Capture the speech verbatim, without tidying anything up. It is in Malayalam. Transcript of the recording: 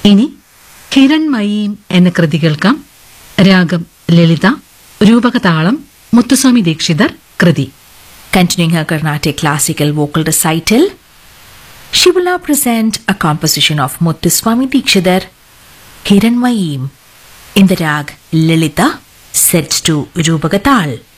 ഇനി ഹിരൺമയീം എന്ന കൃതി കേൾക്കാം. രാഗം ലളിത, രൂപകതാളം മുത്തുസ്വാമി ദീക്ഷിതർ. കൃതി. Continuing her Carnatic classical vocal recital, she will now present a composition of Muthuswami Dikshidhar, Hiranmayim, in the rag Lalitha, set to Rupagatal.